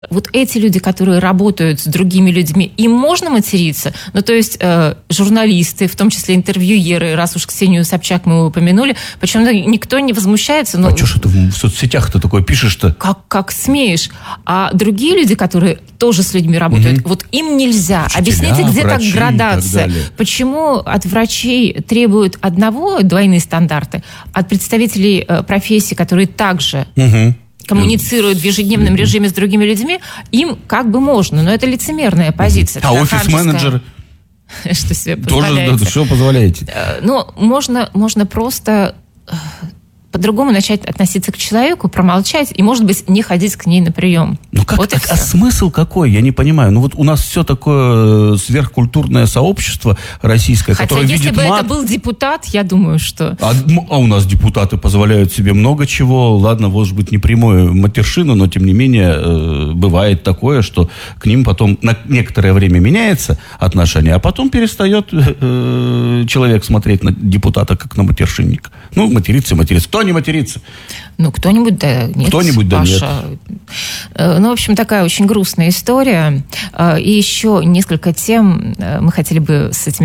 Вот эти люди, которые работают с другими людьми, им можно материться? Ну, то есть журналисты, в том числе интервьюеры, раз уж Ксению Собчак мы упомянули, почему-то никто не возмущается. А что ж ты в соцсетях-то такое пишешь-то? Как смеешь? А другие люди, которые тоже с людьми работают, вот им нельзя. Учителя, объясните, где так врачи градация? Почему от врачей требуют двойные стандарты, от представителей профессий, которые также... коммуницируют в ежедневном режиме с другими людьми, им как бы можно, но это лицемерная позиция. А офис-менеджеры? Что себе позволяете? Тоже, что позволяете? Ну, можно просто по-другому начать относиться к человеку, промолчать и, может быть, не ходить к ней на прием. Ну, а смысл какой? Я не понимаю. Ну, вот у нас все такое сверхкультурное сообщество российское, которое видит мат. Хотя, если бы это был депутат, я думаю, что... А у нас депутаты позволяют себе много чего. Ладно, может быть, не прямую матершину, но, тем не менее, бывает такое, что к ним потом на некоторое время меняется отношение, а потом перестает человек смотреть на депутата как на матершинника. Ну, материться. Кто не матерится? Ну, кто-нибудь, да, нет. Кто-нибудь, да, Паша. нет. Ну, в общем, такая очень грустная история. И еще несколько тем мы хотели бы этими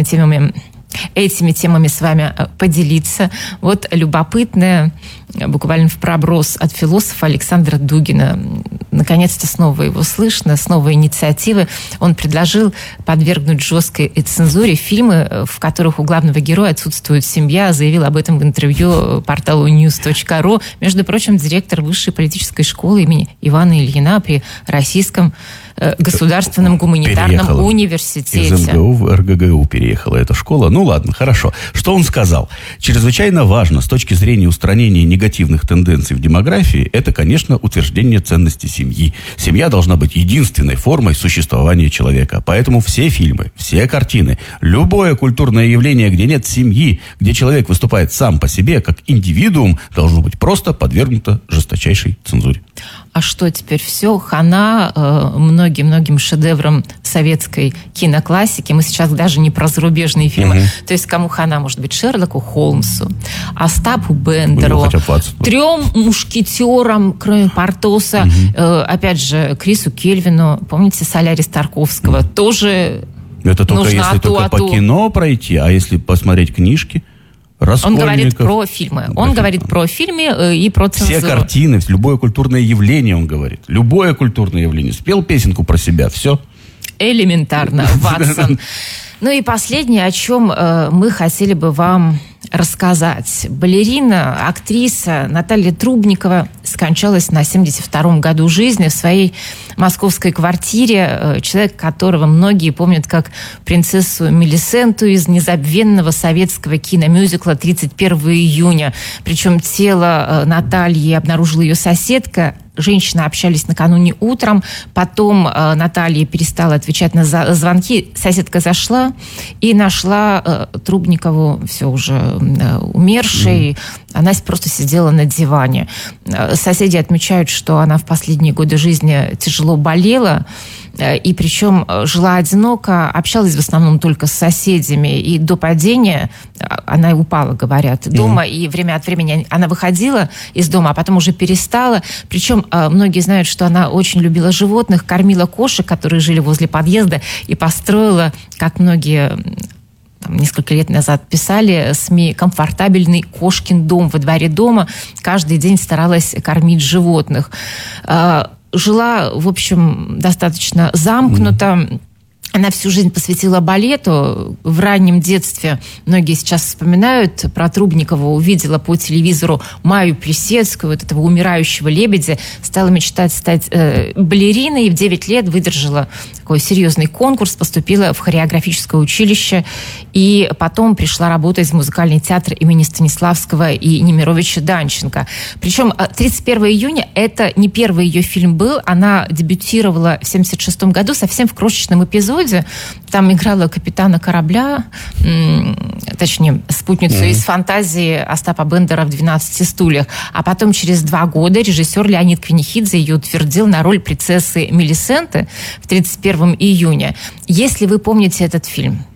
темами с вами поделиться. Вот любопытная, буквально в проброс от философа Александра Дугина. Наконец-то снова его слышно, снова инициативы. Он предложил подвергнуть жесткой цензуре фильмы, в которых у главного героя отсутствует семья. Заявил об этом в интервью порталу news.ru. Между прочим, директор высшей политической школы имени Ивана Ильина при Российском государственном гуманитарном университете. Из МГУ в РГГУ переехала эта школа. Ну ладно, хорошо. Что он сказал? Чрезвычайно важно с точки зрения устранения негативных тенденций в демографии, это, конечно, утверждение ценности семьи. Семья должна быть единственной формой существования человека. Поэтому все фильмы, все картины, любое культурное явление, где нет семьи, где человек выступает сам по себе, как индивидуум, должно быть просто подвергнуто жесточайшей цензуре. А что теперь? Все, хана многим шедеврам советской киноклассики. Мы сейчас даже не про зарубежные фильмы. То есть кому хана? Может быть, Шерлоку Холмсу, Остапу Бендеру, 3 мушкетерам, кроме Портоса, опять же, Крису Кельвину, помните, Солярис Тарковского, тоже это только нужно если только по кино пройти, а если посмотреть книжки? Он говорит про фильмы. Он говорит про фильмы и про цензуру. Все картины, любое культурное явление, он говорит. Любое культурное явление. Спел песенку про себя, все. Элементарно, Ватсон. Ну и последнее, о чем мы хотели бы вам рассказать. Балерина, актриса Наталья Трубникова скончалась на 72-м году жизни в своей московской квартире. Человек, которого многие помнят как принцессу Мелисенту из незабвенного советского киномюзикла «31 июня». Причем тело Натальи обнаружила ее соседка. Женщины общались накануне утром, потом Наталья перестала отвечать на звонки. Соседка зашла и нашла Трубникову все уже умершей. Она просто сидела на диване. Соседи отмечают, что она в последние годы жизни тяжело болела. И причем жила одиноко, общалась в основном только с соседями. И до падения она упала, говорят, дома. И время от времени она выходила из дома, а потом уже перестала. Причем многие знают, что она очень любила животных, кормила кошек, которые жили возле подъезда, и построила, как многие несколько лет назад писали СМИ, комфортабельный кошкин дом во дворе дома. Каждый день старалась кормить животных. Жила, в общем, достаточно замкнуто. Она всю жизнь посвятила балету. В раннем детстве, многие сейчас вспоминают, про Трубникова увидела по телевизору Майю Плисецкую, вот этого умирающего лебедя, стала мечтать стать балериной, и в 9 лет выдержала такой серьезный конкурс, поступила в хореографическое училище, и потом пришла работать в музыкальный театр имени Станиславского и Немировича Данченко. Причем 31 июня это не первый ее фильм был, она дебютировала в 1976 году совсем в крошечном эпизоде. Там играла капитана корабля, точнее, спутницу из фантазии Остапа Бендера в «12 стульях». А потом через 2 года режиссер Леонид Квинихидзе ее утвердил на роль принцессы Мелисенты в 31 июня. Если вы помните этот фильм,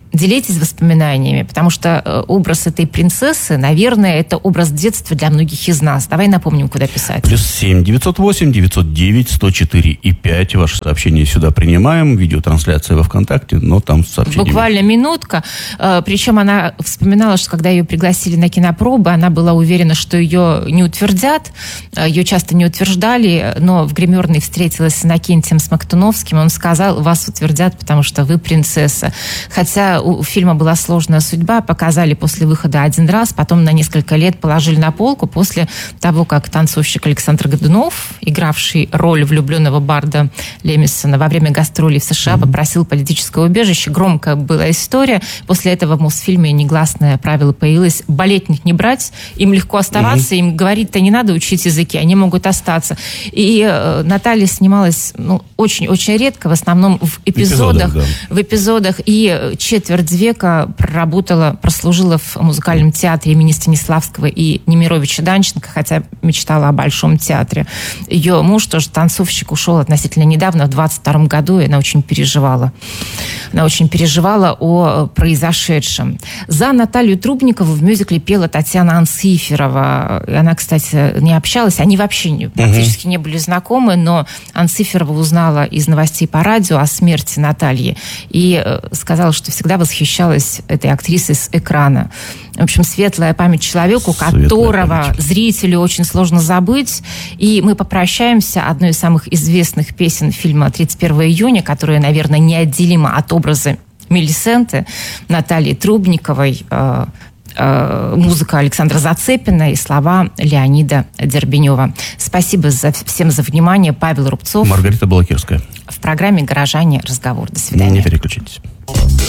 делитесь воспоминаниями, потому что образ этой принцессы, наверное, это образ детства для многих из нас. Давай напомним, куда писать. +7 908 909 104 и 5. Ваше сообщение сюда принимаем. Видеотрансляция во ВКонтакте, но там сообщение... Буквально минутка. Причем она вспоминала, что когда ее пригласили на кинопробы, она была уверена, что ее не утвердят. Ее часто не утверждали, но в гримерной встретилась с Иннокентием Смоктуновским. Он сказал: вас утвердят, потому что вы принцесса. Хотя у фильма была сложная судьба, показали после выхода один раз, потом на несколько лет положили на полку после того, как танцовщик Александр Годунов, игравший роль влюбленного барда Лемиссона, во время гастролей в США попросил политическое убежище. Громкая была история. После этого в Мосфильме негласное правило появилось: балетных не брать, им легко оставаться, им говорить-то не надо учить языки, они могут остаться. И Наталья снималась очень-очень редко, в основном в эпизодах, и четверть века прослужила в музыкальном театре имени Станиславского и Немировича Данченко, хотя мечтала о Большом театре. Ее муж, тоже танцовщик, ушел относительно недавно, в 22 году, и она очень переживала. Она очень переживала о произошедшем. За Наталью Трубникову в мюзикле пела Татьяна Анциферова. Она, кстати, не общалась, они вообще практически не были знакомы, но Анциферова узнала из новостей по радио о смерти Натальи и сказала, что всегда восхищалась этой актрисой с экрана. В общем, светлая память человеку, которого зрителю очень сложно забыть. И мы попрощаемся одной из самых известных песен фильма «31 июня», которая, наверное, неотделима от образа Мелисенты, Натальи Трубниковой, музыка Александра Зацепина и слова Леонида Дербенева. Спасибо всем за внимание. Павел Рубцов. Маргарита Балакирская. В программе «Горожане. Разговор». До свидания. Не переключитесь.